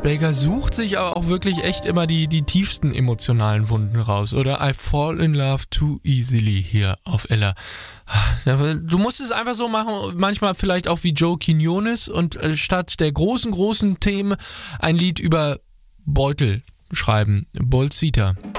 Baker sucht sich aber auch wirklich echt immer die tiefsten emotionalen Wunden raus, oder? I fall in love too easily hier auf Ella. Du musst es einfach so machen, manchmal vielleicht auch wie Joe Quinones und statt der großen Themen ein Lied über Beutel schreiben. Bolsita.